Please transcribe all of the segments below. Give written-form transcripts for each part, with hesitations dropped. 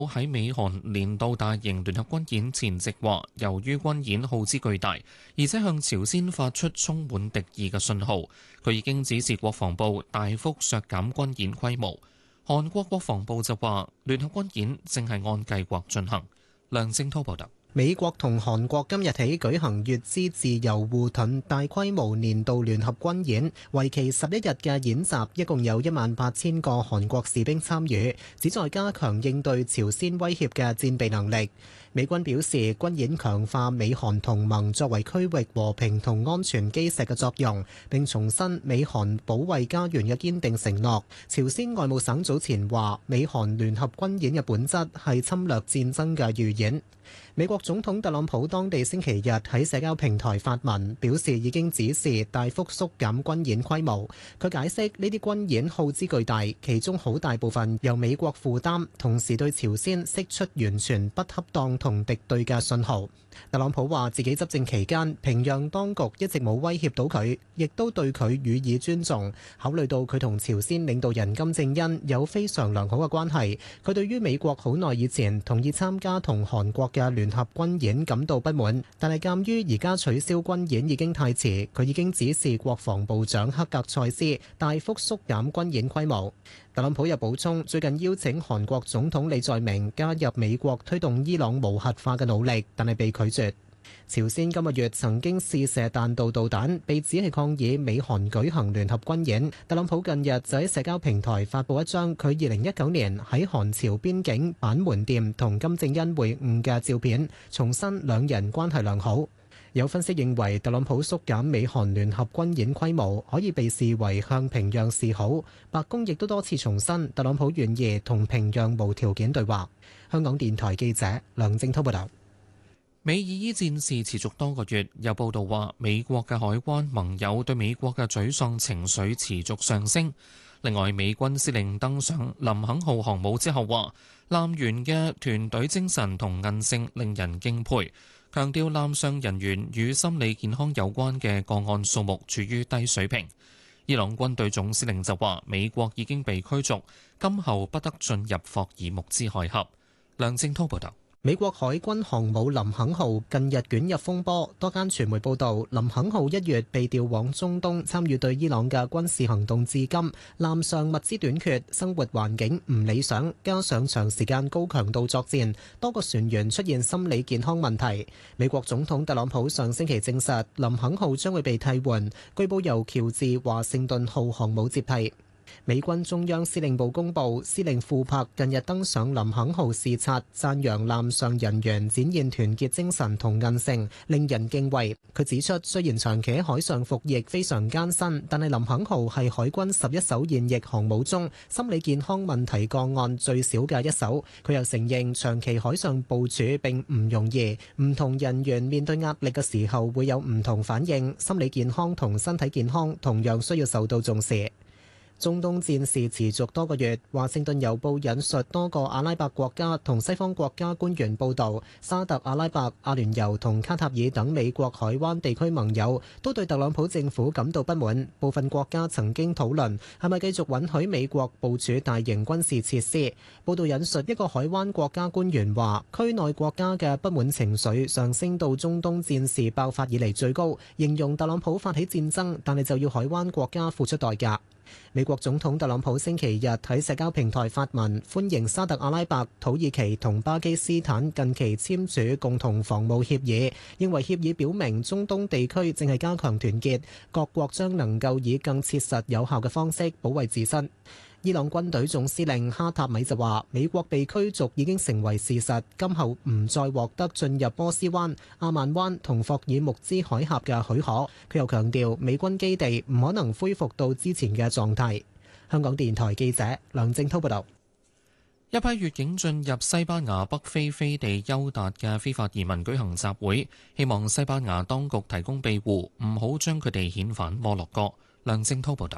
喺美韓年度大型聯合軍演前夕話，由於軍演耗資巨大，而且向朝鮮發出充滿敵意嘅信號，佢已經指示國防部大幅削減軍演規模。韓國國防部就話，聯合軍演正係按計劃進行。梁正滔報道。 美國同韓國今日起舉行乙支自由護盾大規模年度聯合軍演，為期11日嘅演習，一共有18000個韓國士兵參與，旨在加強應對朝鮮威脅嘅戰備能力。美軍表示，軍演強化美韓同盟作為區域和平同安全基石嘅作用，並重申美韓保衛家園嘅堅定承諾。朝鮮外務省早前話，美韓聯合軍演嘅本質係侵略戰爭嘅預演。美國總統特朗普當地星期日喺社交平台發文，表示已經指示大幅縮減軍演規模。佢解釋呢啲軍演耗資巨大，其中好大部分由美國負擔，同時對朝鮮釋出完全不恰當同敵對嘅信號。特朗普話自己執政期間，平壤當局一直冇威脅到佢，亦都對佢予以尊重。考慮到佢同朝鮮領導人金正恩有非常良好嘅關係，佢對於美國好耐以前同意參加同韓國嘅聯合軍演感到不滿，但係鑑於而家取消軍演已經太遲，佢已經指示國防部長克格塞斯大幅縮減軍演規模。特朗普又補充，最近邀請韓國總統李在明加入美國推動伊朗無核化嘅努力，但係被拒絕。朝鮮今個月曾經試射彈道導彈，被指係抗議美韓舉行聯合軍演。特朗普近日就喺社交平台發布一張佢2019年喺韓朝邊境板門店同金正恩會晤嘅照片，重申兩人關係良好。有分析認為，特朗普縮減美韓聯合軍演規模可以被視為向平壤示好。白宮亦都多次重申，特朗普願意同平壤無條件對話。香港電台記者梁正滔報道。 美以伊戰事持續多個月，有報道話美國嘅海灣盟友對美國嘅沮喪情緒持續上升。另外，美軍司令登上林肯號航母之後話，艦員嘅團隊精神同韌性令人敬佩，強調艦上人員與心理健康有關嘅個案數目處於低水平。伊朗軍隊總司令就話，美國已經被驅逐，今後不得進入霍爾木茲海峽。梁正滔報導。 美國海軍航母林肯號近日捲入風波，多間傳媒報道，林肯號1月被調往中東參與對伊朗嘅軍事行動至今，艦上物資短缺，生活環境唔理想，加上長時間高強度作戰，多個船員出現心理健康問題。美國總統特朗普上星期證實，林肯號將會被替換，據報由喬治華盛頓號航母接替。美軍中央司令部公布，司令庫珀近日登上林肯號視察，讚揚艦上人員展現團結精神同韌性，令人敬畏。佢指出，雖然長期喺海上服役非常艱辛，但係林肯號係海軍11艘現役航母中心理健康問題個案最少嘅一艘。佢又承認，長期海上部署並唔容易，唔同人員面對壓力嘅時候會有唔同反應，心理健康同身體健康同樣需要受到重視。中東戰事持續多個月，華盛頓郵報引述多個阿拉伯國家同西方國家官員報導，沙特阿拉伯、阿聯酋同卡塔爾等美國海灣地區盟友都對特朗普政府感到不滿。部分國家曾經討論係咪繼續允許美國部署大型軍事設施。報導引述一個海灣國家官員話，區內國家嘅不滿情緒上升到中東戰事爆發以嚟最高，形容特朗普發起戰爭，但係就要海灣國家付出代價。美國總統特朗普星期日喺社交平台發文，歡迎沙特阿拉伯、土耳其同巴基斯坦近期簽署共同防務協議，認為協議表明中東地區正係加強團結，各國將能夠以更切實有效嘅方式保衛自身。伊朗軍隊總司令哈塔米就話，美國被驅逐已經成為事實，今後唔再獲得進入波斯灣、阿曼灣同霍爾木茲海峽嘅許可。佢又強調，美軍基地唔可能恢復到之前嘅狀態。香港電台記者梁正滔報導。 一批越境進入西班牙北非飛地休達嘅非法移民舉行集會，希望西班牙當局提供庇護，唔好將佢哋遣返摩洛哥。梁正滔報導。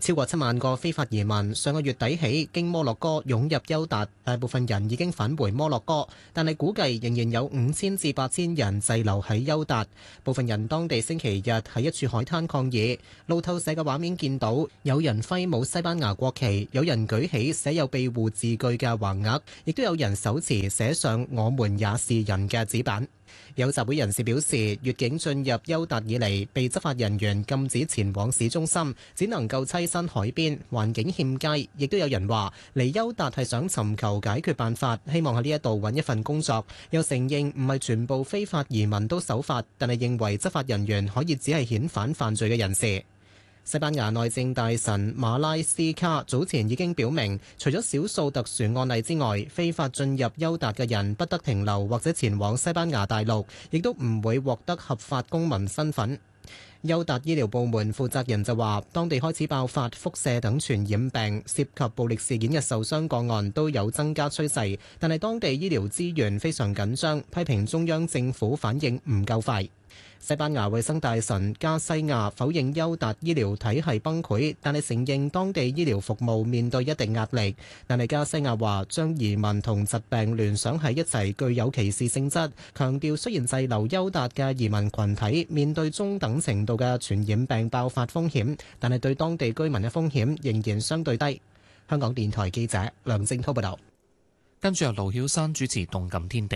超過7萬個非法移民上個月底起經摩洛哥湧入休達，大部分人已經返回摩洛哥，但係估計仍然有5000至8000人滯留喺休達。部分人當地星期日喺一處海灘抗議。路透社嘅畫面見到有人揮舞西班牙國旗，有人舉起寫有庇護字句嘅橫額，亦都有人手持寫上我們也是人嘅紙板。有集會人士表示，越境進入休達以嚟，被執法人員禁止前往市中心，只能夠棲身海邊，環境欠佳。亦都有人話嚟休達係想尋求解決辦法，希望喺呢一度揾一份工作。又承認唔係全部非法移民都守法，但係認為執法人員可以只係遣返犯罪嘅人士。西班牙內政大臣馬拉斯卡早前已經表明，除咗少數特殊案例之外，非法進入休達嘅人不得停留或者前往西班牙大陸，亦都唔會獲得合法公民身份。休達醫療部門負責人就話，當地開始爆發輻射等傳染病，涉及暴力事件嘅受傷個案都有增加趨勢，但係當地醫療資源非常緊張，批評中央政府反應唔夠快。西班牙衛生大臣加西亞否認休達醫療體系崩潰，但係承認當地醫療服務面對一定壓力。但係加西亞話將移民同疾病聯想喺一齊具有歧視性質，強調雖然滯留休達嘅移民群體面對中等程度嘅傳染病爆發風險，但係對當地居民嘅風險仍然相對低。香港電台記者梁正滔報道。 跟住由盧曉山主持《動感天地》。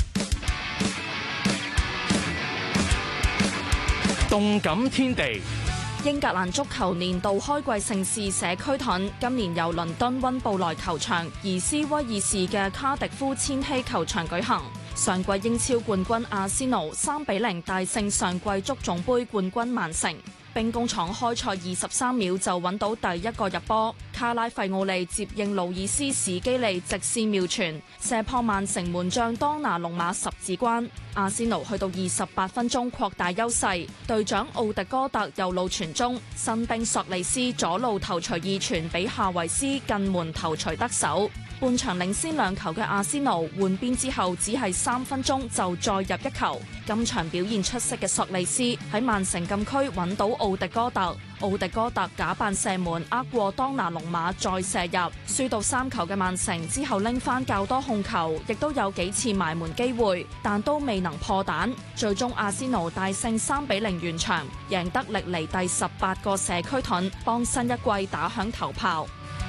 動感天地， 英格蘭足球年度開季盛事社區盾，今年由倫敦溫布萊球場移師威爾士嘅卡迪夫千禧球場舉行。上季英超冠軍阿仙奴3-0大勝上季足總杯冠軍曼城。兵工廠開賽23秒就揾到第一個入波，卡拉費奧利接應路易斯史基利直線妙傳，射破曼城門將當拿龍馬十指關。阿仙奴去到28分鐘擴大優勢，隊長奧迪哥特右路傳中，新兵索利斯左路頭槌二傳俾夏維斯近門頭槌得手。半場領先2球嘅阿仙奴換邊之後，只係3分鐘就再入1球。今場表現出色嘅索利斯喺曼城禁區揾到奧迪哥特，奧迪哥特假扮射門呃過當拿龍馬再射入，輸到3球嘅曼城之後拎翻較多控球，亦都有幾次埋門機會，但都未能破蛋。最終阿仙奴大勝3-0完場，贏得歷嚟第18個社區盾，幫新一季打響頭炮。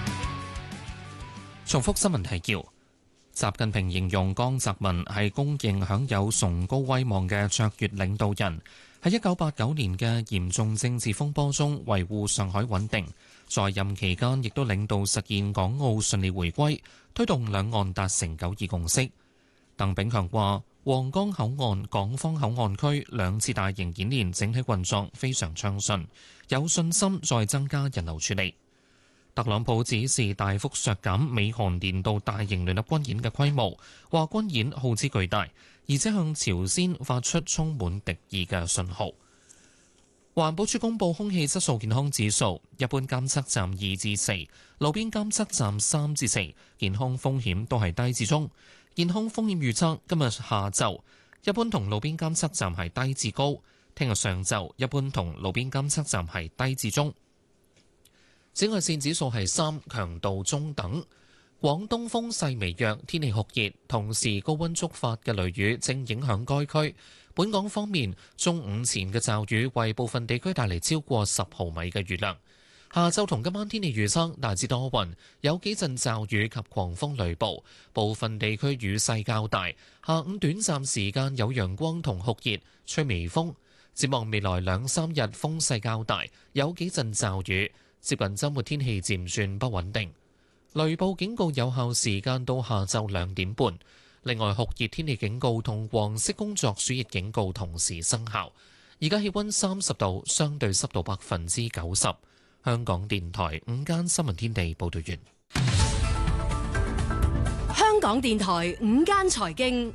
重複新聞提要：習近平形容江澤民係公認享有崇高威望嘅卓越領導人，喺1989年嘅嚴重政治風波中維護上海穩定，在任期間亦都領導實現港澳順利回歸，推動兩岸達成9·2共識。鄧炳強話：皇崗口岸、港方口岸區2次大型演練整體運作非常暢順，有信心再增加人流處理。特朗普指示大幅削減美韓年度大型聯合軍演嘅規模，話軍演耗資巨大，而且向朝鮮發出充滿敵意嘅信號。環保署公布空氣質素健康指數，一般監測站2至4，路邊監測站3至4，健康風險都係低至中。健康風險預測今日下晝一般同路邊監測站係低至高，聽日上晝一般同路邊監測站係低至中。紫外線指數係3，強度中等。廣東風勢微弱，天氣酷熱，同時高溫觸發嘅雷雨正影響該區。本港方面，中午前嘅驟雨為部分地區帶嚟超過10毫米嘅雨量。下晝同今晚天氣預測大致多雲，有幾陣驟雨及狂風雷暴，部分地區雨勢較大。下午短暫時間有陽光同酷熱，吹微風。展望未來2-3日風勢較大，有幾陣驟雨。接近週末天氣漸轉不穩定，雷暴警告有效時間到下晝2點半。另外，酷熱天氣警告同黃色工作暑熱警告同時生效。而家氣溫30度，相對濕度90%。香港電台午間新聞天地報道完。 香港電台午間財經。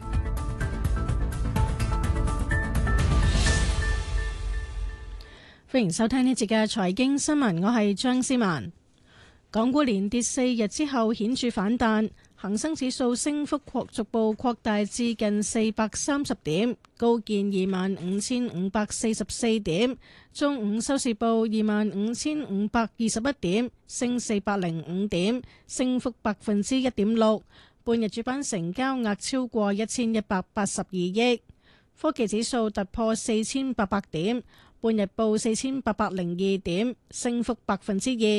歡迎收聽呢節嘅財經新聞，我係張思文。港股連跌4日之後顯著反彈， 恒生指數升幅逐步擴大至近430點，高見25,544點。中午收市報25,521點，升405點，升幅1.6%。半日主板成交額超過1182億。科技指數突破4800點，半日報4802點，升幅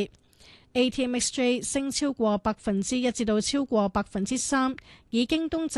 2%。ATMXJ 升超過1%至到超過3%，以京東集